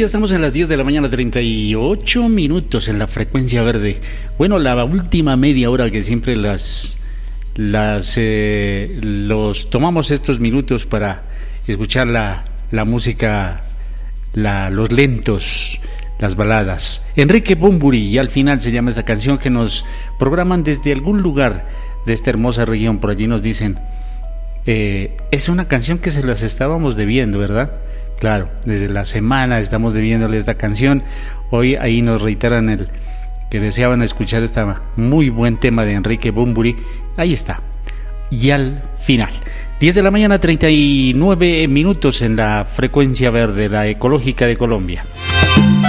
ya estamos en las 10 de la mañana, 38 minutos en la frecuencia verde. Bueno, la última media hora que siempre los tomamos estos minutos para escuchar la música, los lentos, las baladas. Enrique Bunbury, y al final se llama esta canción, que nos programan desde algún lugar de esta hermosa región. Por allí nos dicen, es una canción que se las estábamos debiendo, ¿verdad? Claro, desde la semana estamos debiéndole esta canción. Hoy ahí nos reiteran que deseaban escuchar este muy buen tema de Enrique Bunbury. Ahí está. Y al final, 10 de la mañana, 39 minutos en la frecuencia verde, la ecológica de Colombia.